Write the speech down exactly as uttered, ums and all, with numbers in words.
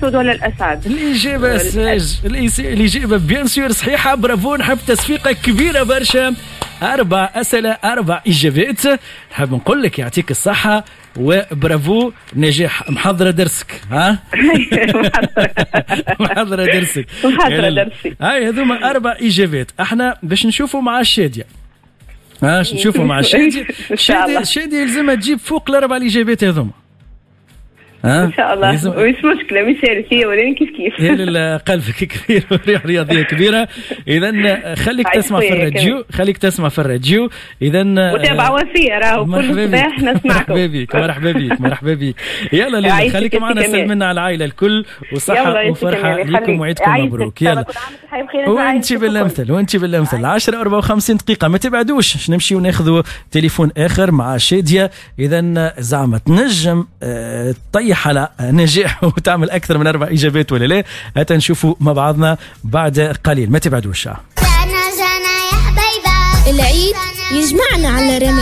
الأسود ولا الأسعد؟ الإجابة ساج الإجابة بيان سور صحيحة. برافو. نحب تصفيقة كبيرة برشا. أربع أسئلة أربع إجابات. نحب نقول لك يعطيك الصحة وبرافو. نجاح. محضرة درسك ها؟ محضرة درسك. محضرة درسي. هاي هذوما أربع إجابات. احنا باش نشوفوا مع الشادية. باش نشوفوا مع الشادية. الشادية الشادية يلزمها تجيب فوق الأربع الإجابات هذوما. ان شاء الله. يزم... مش مشكله مش هي ولكن كيف كيف يا قلبك كبير وريح رياضيه كبيره. اذا خليك تسمع في الراديو. خليك تسمع في الراديو. اذا متابعه وفيه راهو كل صباح نسمعكم. مرحبا بك مرحبا بك مرحبا بك. يلا ليلى خليك معنا. سلمنا على العائله الكل وصحه وفرحه لكم وعيدكم مبروك. يلا وانت بالامثل وانت بالامثل. عشرة وأربعة وخمسين دقيقه ما تبعدوش. نمشي وناخذوا تليفون اخر مع شاديه. اذا زعما تنجم اه طيح على نجاح وتعمل أكثر من أربع إجابات ولا لا؟ هات نشوفوا مع بعضنا بعد قليل. ما تبعدوش. العيد يجمعنا على رمضان.